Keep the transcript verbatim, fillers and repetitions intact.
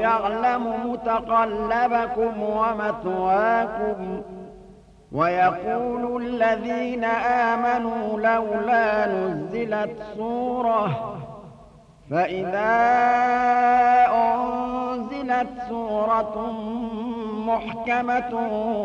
يَعْلَمُ مُتَقَلَّبَكُمْ وَمَثْوَاكُمْ وَيَقُولُ الَّذِينَ آمَنُوا لَوْلَا نُزِّلَتْ سُورَةٌ فَإِذَا أُنزِلَتْ سُورَةٌ مُّحْكَمَةٌ